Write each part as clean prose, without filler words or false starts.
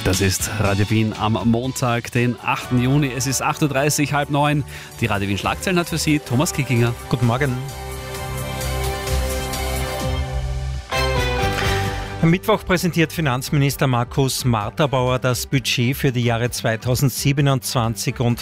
Das ist Radio Wien am Montag, den 8. Juni. Es ist 8.30 Uhr, halb 9. Die Radio Wien Schlagzeilen hat für Sie Thomas Kickinger. Guten Morgen. Am Mittwoch präsentiert Finanzminister Markus Marterbauer das Budget für die Jahre 2027 und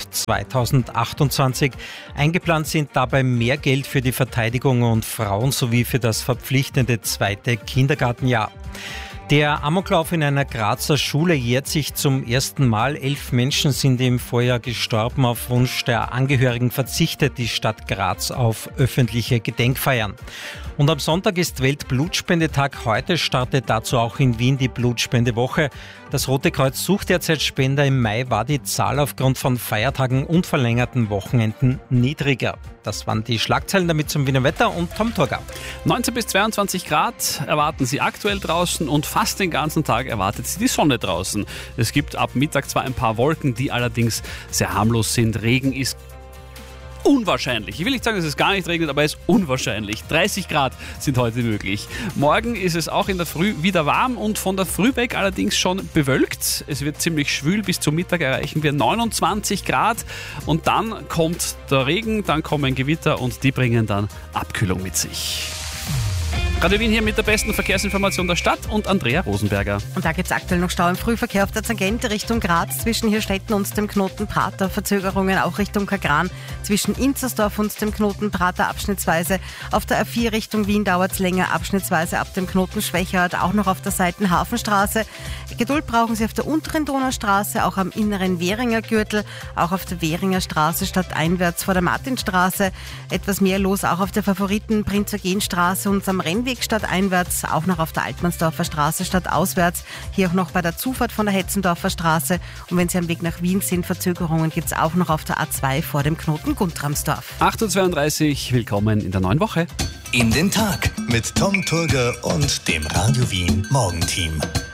2028. Eingeplant sind dabei mehr Geld für die Verteidigung und Frauen sowie für das verpflichtende zweite Kindergartenjahr. Der Amoklauf in einer Grazer Schule jährt sich zum ersten Mal. 11 Menschen sind im Vorjahr gestorben. Auf Wunsch der Angehörigen verzichtet die Stadt Graz auf öffentliche Gedenkfeiern. Und am Sonntag ist Weltblutspendetag. Heute startet dazu auch in Wien die Blutspendewoche. Das Rote Kreuz sucht derzeit Spender. Im Mai war die Zahl aufgrund von Feiertagen und verlängerten Wochenenden niedriger. Das waren die Schlagzeilen, damit zum Wiener Wetter und Tom Torgau. 19 bis 22 Grad erwarten Sie aktuell draußen und fast den ganzen Tag erwartet Sie die Sonne draußen. Es gibt ab Mittag zwar ein paar Wolken, die allerdings sehr harmlos sind. Regen ist unwahrscheinlich. Ich will nicht sagen, dass es gar nicht regnet, aber es ist unwahrscheinlich. 30 Grad sind heute möglich. Morgen ist es auch in der Früh wieder warm und von der Früh weg allerdings schon bewölkt. Es wird ziemlich schwül. Bis zum Mittag erreichen wir 29 Grad und dann kommt der Regen, dann kommen Gewitter und die bringen dann Abkühlung mit sich. Radio Wien hier mit der besten Verkehrsinformation der Stadt und Andrea Rosenberger. Und da gibt es aktuell noch Stau im Frühverkehr auf der Tangente Richtung Graz zwischen Hirstetten und dem Knoten Prater. Verzögerungen auch Richtung Kagran zwischen Inzersdorf und dem Knoten Prater abschnittsweise. Auf der A4 Richtung Wien dauert es länger, abschnittsweise ab dem Knoten Schwächert, auch noch auf der Seitenhafenstraße. Geduld brauchen Sie auf der unteren Donaustraße, auch am inneren Währinger Gürtel, auch auf der Währinger Straße stadteinwärts vor der Martinstraße. Etwas mehr los auch auf der Favoriten Prinz-Eugen-Straße und am Rennweg stadteinwärts, auch noch auf der Altmannsdorfer Straße stadtauswärts, hier auch noch bei der Zufahrt von der Hetzendorfer Straße. Und wenn Sie am Weg nach Wien sind, Verzögerungen gibt es auch noch auf der A2 vor dem Knoten Guntramsdorf. 8.32 Uhr, willkommen in der neuen Woche. In den Tag mit Tom Turger und dem Radio Wien Morgenteam.